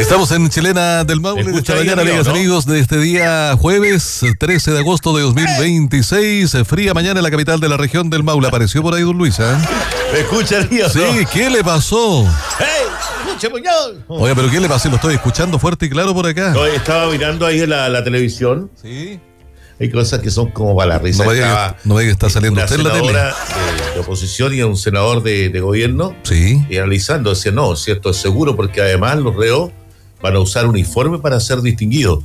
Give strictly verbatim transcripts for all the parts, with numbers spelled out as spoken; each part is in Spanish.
Estamos en Chilena del Maule de esta mañana, amigas y amigos, de este día jueves trece de agosto de dos mil veintiséis. Fría mañana en la capital de la región del Maule. Apareció por ahí don Luis, ¿eh? ¿Me escucha el tío? Sí, ¿no? ¿Qué le pasó? ¡Hey! ¡Escucha, puñal! Oye, pero ¿qué le pasó? Lo estoy escuchando fuerte y claro por acá. No, estaba mirando ahí en la, la televisión. Sí. Hay cosas que son como para la risa. No vaya que, no vaya que está saliendo usted en la tele. Una senadora de, de oposición y un senador de, de gobierno. Sí. Y analizando, decía, no, si esto es seguro, porque además los reos van a usar uniforme para ser distinguidos.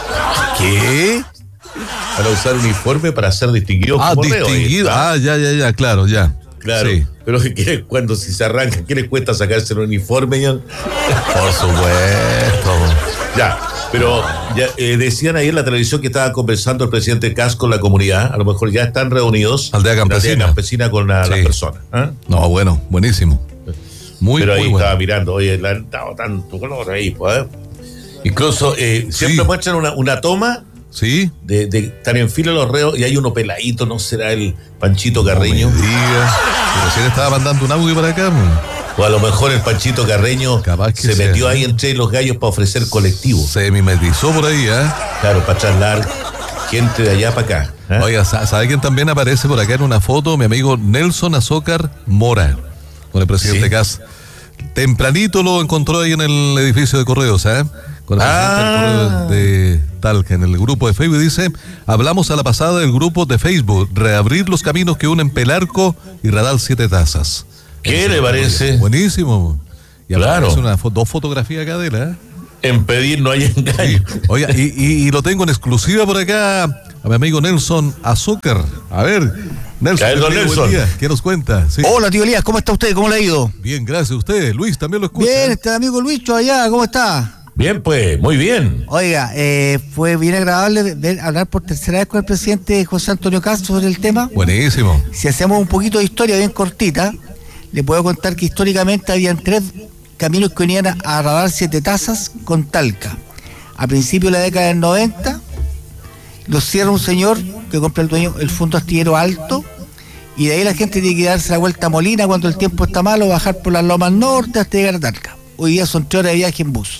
¿Qué? Van a usar uniforme para ser distinguidos ah, como reos. Distinguido. Ah, ya, ya, ya, claro, ya. Claro. Sí. Pero ¿qué, cuando si se arranca, ¿qué les cuesta sacarse el uniforme? Ya? Por supuesto. Ya. Pero ya, eh, decían ahí en la televisión que estaba conversando el presidente Kast con la comunidad. A lo mejor ya están reunidos. Aldea campesina. Aldea campesina con la, sí. las personas. ¿eh? No, bueno, buenísimo. Muy, Pero muy ahí bueno. estaba mirando, oye, le han dado tanto color ahí, pues. ¿eh? Incluso eh, siempre Sí. muestran una, una toma Sí. de, de están en fila los reos y hay uno peladito, ¿no será el Panchito Carreño? No me diga. Pero si él estaba mandando un audio para acá, man. O a lo mejor el Panchito Carreño Capaz que se sea, metió ¿sí? ahí entre los gallos para ofrecer colectivo. Se mimetizó por ahí, ¿eh? Claro, para trasladar gente de allá para acá. ¿eh? Oiga, ¿sabe quién también aparece por acá en una foto? Mi amigo Nelson Azócar Mora, con el presidente Sí. Kast. Tempranito lo encontró ahí en el edificio de Correos, ¿eh? Con el Ah. presidente del Correo de Talca, en el grupo de Facebook. Dice, hablamos a la pasada del grupo de Facebook, reabrir los caminos que unen Pelarco y Radal Siete Tazas. ¿Qué Eso, le parece? Buenísimo. Y Claro. aparece una fo- dos fotografías acá de él, ¿eh? En pedir no hay engaño. Oiga, y, y, y lo tengo en exclusiva por acá a mi amigo Nelson Azúcar. A ver, Nelson, A ver, don buen Nelson. día. ¿Qué nos cuenta? Sí. Hola, tío Elías, ¿cómo está usted? ¿Cómo le ha ido? Bien, gracias a usted. Luis, también lo escucha. Bien, este amigo Luicho allá, ¿cómo está? Bien, pues, muy bien. Oiga, eh, fue bien agradable ver, hablar por tercera vez con el presidente José Antonio Kast sobre el tema. Buenísimo. Si hacemos un poquito de historia bien cortita, le puedo contar que históricamente habían tres caminos que unían a, a Radal Siete Tazas con Talca. A principios de la década del noventa, los cierra un señor que compra el dueño, el Fondo Astillero Alto, y de ahí la gente tiene que darse la vuelta a Molina cuando el tiempo está malo, bajar por las lomas norte hasta llegar a Talca. Hoy día son tres horas de viaje en bus.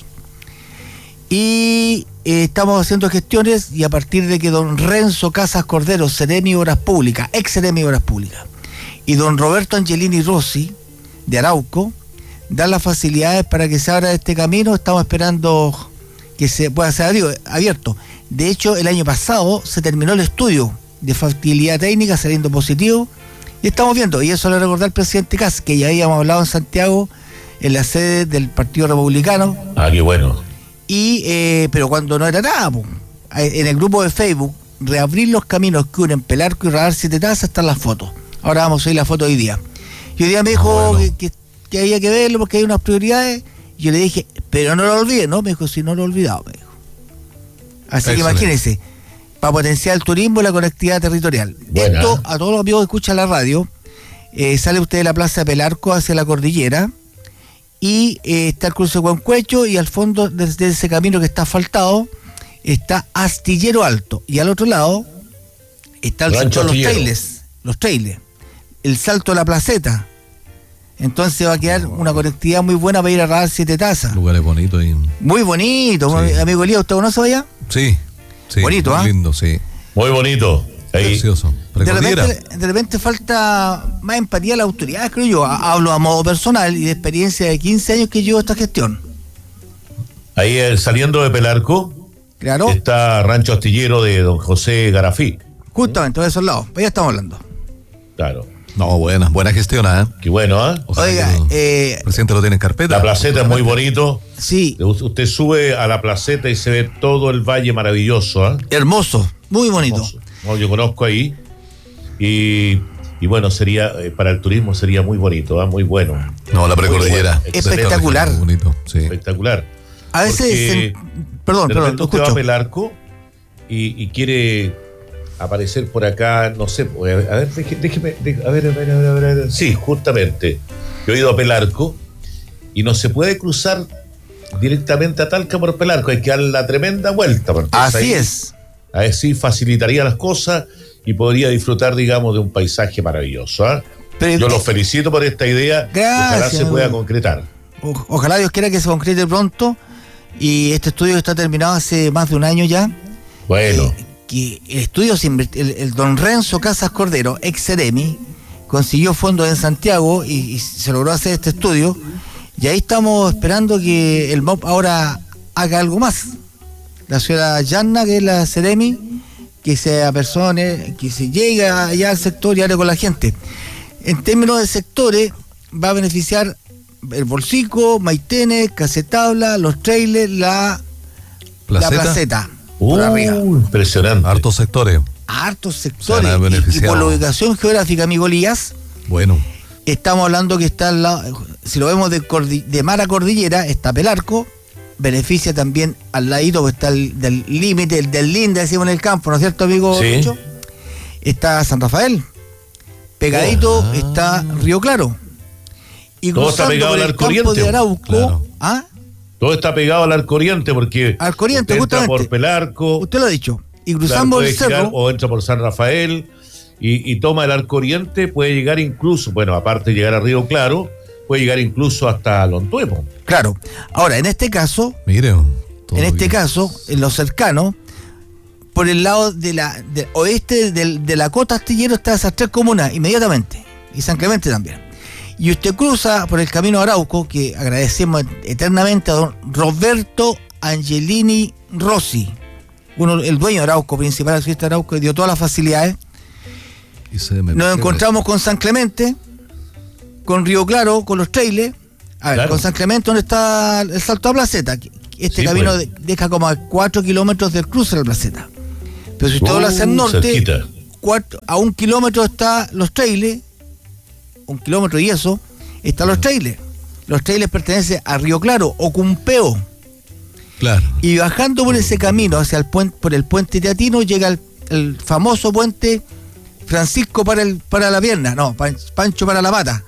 Y eh, estamos haciendo gestiones, y a partir de que don Renzo Casas Cordero, Seremi Obras Públicas, ex Seremi Obras Públicas, y don Roberto Angelini Rossi, de Arauco, dan las facilidades para que se abra este camino. Estamos esperando que se pueda ser abierto. De hecho, el año pasado se terminó el estudio de factibilidad técnica, saliendo positivo, y estamos viendo, y eso le recordé al presidente Kast, que ya habíamos hablado en Santiago, en la sede del Partido Republicano, Ah, qué bueno. y eh, pero cuando no era nada, po, en el grupo de Facebook, reabrir los caminos que unen Pelarco y Radal Siete Tazas, están las fotos. Ahora vamos a ir la foto hoy día. Y hoy día me dijo Ah, bueno. que, que, que había que verlo porque hay unas prioridades. Y yo le dije, pero no lo olvides, ¿no? Me dijo, si no lo he olvidado, me dijo. Así Excelente. que imagínense, para potenciar el turismo y la conectividad territorial. Buena. Esto, a todos los amigos que escuchan la radio, eh, sale usted de la Plaza de Pelarco hacia la cordillera, y eh, está el cruce de Huancuecho, y al fondo de, de ese camino que está asfaltado está Astillero Alto, y al otro lado está el Rancho sector de los Astillero. trailers, los trailers, el Salto de la Placeta. Entonces va a quedar una conectividad muy buena para ir a Radal Siete Tazas. Lugares bonitos ahí. Muy bonito, Sí. amigo Elías, ¿usted conoce allá? Sí. Sí. Bonito, muy ¿ah? lindo, sí. Muy bonito. Ahí. Precioso. De Precordillera. repente, de repente falta más empatía a las autoridades, creo yo. Ha- Hablo a modo personal y de experiencia de quince años que llevo esta gestión. Ahí eh, saliendo de Pelarco Claro, está Rancho Astillero de don José Garafí. justamente, de esos lados. Allá estamos hablando. Claro. No, buena, buena gestión, ¿eh? Qué bueno, ¿ah? Ojalá Oiga, que el eh, presidente lo tiene en carpeta. La placeta es muy bonito. sí, Usted sube a la placeta y se ve todo el valle maravilloso, ¿ah? hermoso, muy bonito. Hermoso. No, yo conozco ahí. Y, y bueno, sería eh, para el turismo sería muy bonito, ¿ah? Muy bueno. No, la precordillera. Muy bueno. Espectacular. Muy bonito, sí. Espectacular. A veces, Porque se- perdón, de perdón, repente lo usted va a escucho. Pelarco y, y quiere aparecer por acá, no sé, pues, a ver, a ver, deje- déjeme, de- a ver, a ver, a ver, a ver, a ver. Sí, justamente. Yo he ido a Pelarco y no se puede cruzar directamente a Talca por Pelarco, hay que dar la tremenda vuelta. Entonces, Así ahí- es. Ahí sí facilitaría las cosas y podría disfrutar, digamos, de un paisaje maravilloso. ¿ah? Pero- Yo los felicito por esta idea. Gracias, Ojalá se pueda amigo. concretar. O- ojalá Dios quiera que se concrete pronto. Y este estudio está terminado hace más de un año ya. Bueno. Eh, que el estudio, el, el don Renzo Casas Cordero, ex Ceremi, consiguió fondos en Santiago y, y se logró hacer este estudio. Y ahí estamos esperando que el M O P ahora haga algo más. La señora Yanna, que es la Ceremi, que se apersone, que se llegue allá al sector y hable con la gente. En términos de sectores, va a beneficiar el Bolsico, Maitene, Casetabla, los trailers, la placeta, la placeta por uh, arriba. Impresionante. Hartos sectores. Hartos sectores. Y, y por la ubicación geográfica, amigo Elías, bueno, estamos hablando que está al lado, si lo vemos de, cordi, de mar a cordillera, está Pelarco, beneficia también al ladito, que está el, del límite, el del Linda, decimos en el campo, ¿no es cierto, amigo? Sí. Lucho? Está San Rafael, pegadito oh. está Río Claro. Y todo está pegado al Arco Oriente. De Arauco, claro. ¿ah? Todo está pegado al Arco Oriente porque Arco Oriente, usted justamente. entra por Pelarco. Usted lo ha dicho. Y cruzando claro, el cerro. Llegar, o entra por San Rafael y, y toma el Arco Oriente, puede llegar incluso, bueno, aparte de llegar a Río Claro, puede llegar incluso hasta Lontuepo. Claro. Ahora, en este caso, mire, en este bien. caso, en lo cercano, por el lado de la de oeste de, de la Cota Astillero está esas tres comunas inmediatamente, y San Clemente también. Y usted cruza por el camino Arauco, que agradecemos eternamente a don Roberto Angelini Rossi, uno, el dueño de Arauco, principal accionista de Arauco, que dio todas las facilidades. Y se me Nos encontramos con San Clemente, con Río Claro, con los trailers. A ver, claro. Con San Clemente, donde está el Salto a Placeta. Este sí, camino pues. deja como a cuatro kilómetros del cruce de la Placeta. Pero si usted uh, va hacia el norte, cuatro, a un kilómetro está los trailers, un kilómetro y eso, están los trailers. Los trailers pertenecen a Río Claro o Cumpeo. Claro. Y bajando por ese camino hacia el puente, por el puente Teatino, llega el, el famoso puente Francisco para el para la pierna, no, Pancho para la pata.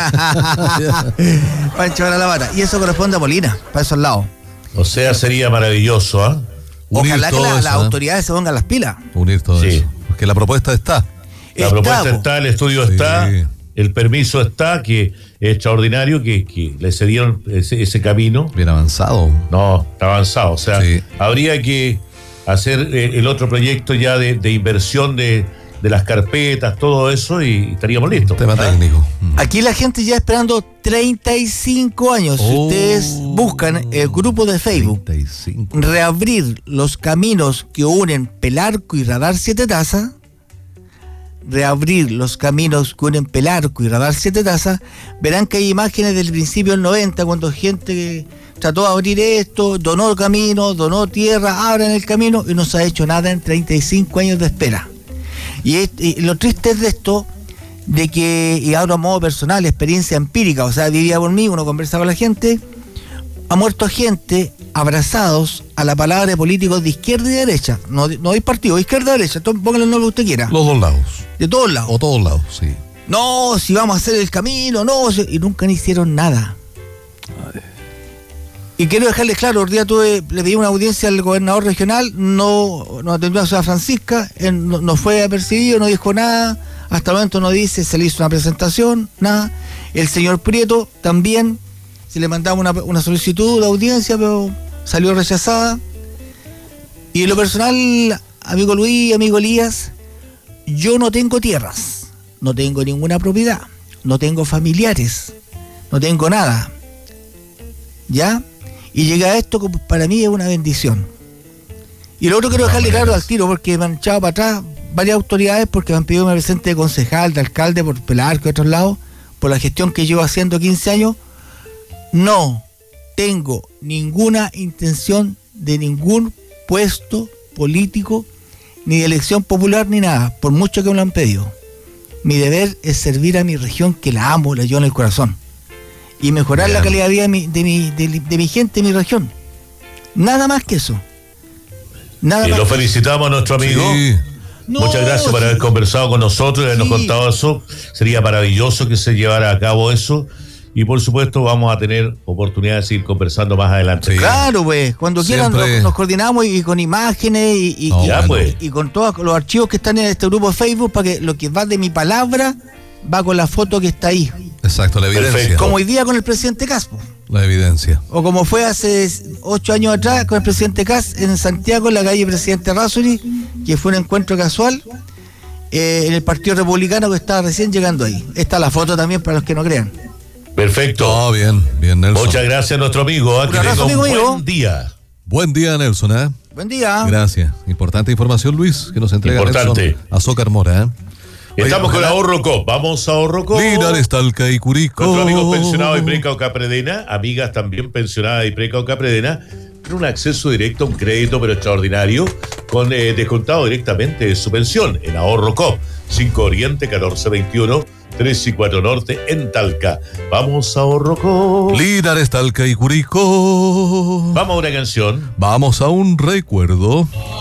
Pancho para la pata. Y eso corresponde a Molina, para esos lados. O sea, sería maravilloso, ¿ah? ¿eh? Ojalá que la, eso, las ¿eh? autoridades se pongan las pilas. Unir todo sí. eso. Porque la propuesta está. La está, propuesta po. está, el estudio sí. está, el permiso está, que es extraordinario que, que le cedieron ese, ese camino. Bien avanzado. No, está avanzado. O sea, sí. habría que hacer el otro proyecto ya de, de inversión de, de las carpetas, todo eso, y estaríamos listos. Tema ¿ah? técnico. Aquí la gente ya esperando treinta y cinco años. Oh, si ustedes buscan el grupo de Facebook, treinta y cinco. Reabrir los caminos que unen Pelarco y Radar Siete Tazas, reabrir los caminos que unen Pelarco y Radar Siete Tazas, verán que hay imágenes del principio del noventa, cuando gente trató de abrir esto, donó camino, donó tierra, abran el camino, y no se ha hecho nada en treinta y cinco años de espera. Y, es, y lo triste es de esto, de que, y hablo a modo personal, experiencia empírica, o sea, vivía por mí, uno conversaba con la gente, ha muerto gente abrazados a la palabra de políticos de izquierda y derecha, no, no hay partido, izquierda y derecha, pónganle el nombre que usted quiera. Los dos lados. De todos lados. O todos lados, sí. No, si vamos a hacer el camino, no, y nunca ni hicieron nada. Ay. Y quiero dejarles claro, el día tuve, le pedí una audiencia al gobernador regional, no, no atendió a Ciudad Francisca, él no, no fue apercibido, no dijo nada, hasta el momento no dice, se le hizo una presentación, nada. El señor Prieto también, se le mandaba una, una solicitud de audiencia, pero salió rechazada. Y en lo personal, amigo Luis, amigo Elías, yo no tengo tierras, no tengo ninguna propiedad, no tengo familiares, no tengo nada, ¿ya? Y llega a esto, como para mí es una bendición. Y lo otro quiero dejarle claro al tiro, porque me han echado para atrás varias autoridades, porque me han pedido que me presente de concejal, de alcalde, por Pelarco y de otros lados, por la gestión que llevo haciendo quince años. No tengo ninguna intención de ningún puesto político, ni de elección popular, ni nada, por mucho que me lo han pedido. Mi deber es servir a mi región, que la amo, la llevo en el corazón, y mejorar Bien. la calidad de vida de mi, de, mi, de, de mi gente, de mi región. Nada más que eso. Nada y más lo que felicitamos a nuestro amigo. Sí. No, Muchas gracias sí. por haber conversado con nosotros y habernos sí. contado eso. Sería maravilloso que se llevara a cabo eso. Y por supuesto vamos a tener oportunidad de seguir conversando más adelante. Sí. Claro, pues, cuando Siempre. quieran nos, nos coordinamos y, y con imágenes y, y, no, y, ya, pues. y, y con todos los archivos que están en este grupo de Facebook, para que lo que va de mi palabra va con la foto que está ahí. Exacto, la evidencia. Perfecto. Como hoy día con el presidente Caspo. La evidencia. O como fue hace ocho años atrás con el presidente Kass en Santiago, en la calle Presidente Razzoli, que fue un encuentro casual eh, en el Partido Republicano que estaba recién llegando ahí. Está la foto también para los que no crean. Perfecto. Oh, bien, bien, Nelson. Muchas gracias a nuestro amigo. ¿eh? Un Que abrazo, tenga un amigo buen mío. día. Buen día, Nelson, ¿eh? Buen día. Gracias. Importante información, Luis, que nos entrega Importante. Nelson Azócar Mora, ¿eh? Estamos Oye, con ojalá- Ahorro Cop. Vamos a Ahorro Cop. Linares, Talca y Curicó. Nuestros amigos pensionados de Preca o Capredena, amigas también pensionadas de Preca o Capredena, tienen un acceso directo a un crédito pero extraordinario con eh, descontado directamente de su pensión en Ahorro Cop. cinco Oriente, catorce veintiuno, tres y cuatro Norte en Talca. Vamos a Ahorro Cop. Linares, Talca y Curicó. Vamos a una canción. Vamos a un recuerdo.